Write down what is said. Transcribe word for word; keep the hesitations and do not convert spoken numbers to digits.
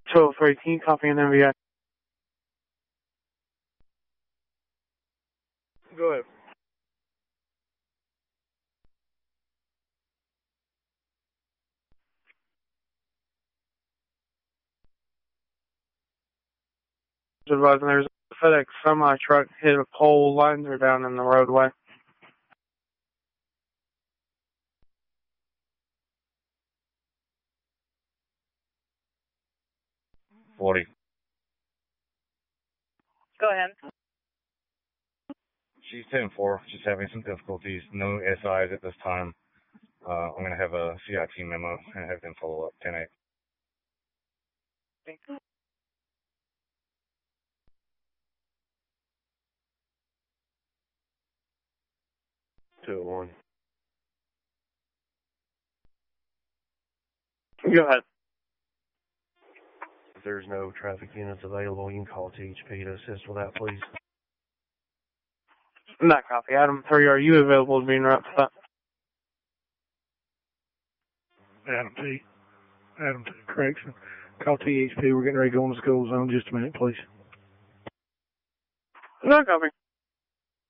two oh three, can you copy an M V A? Go ahead. Advising there's a FedEx semi truck hit a pole, lines are down in the roadway. forty. Go ahead. She's ten four, just having some difficulties. No S Is at this time. Uh, I'm going to have a C I T memo and have them follow up. ten eight. Thank you. two oh one. Go ahead. If there's no traffic units available, you can call T H P to assist with that, please. Not copy. Adam three, are you available to be in route to that? Adam T. Adam T. Correction. Call T H P. We're getting ready to go in the school zone. Just a minute, please. Not copy.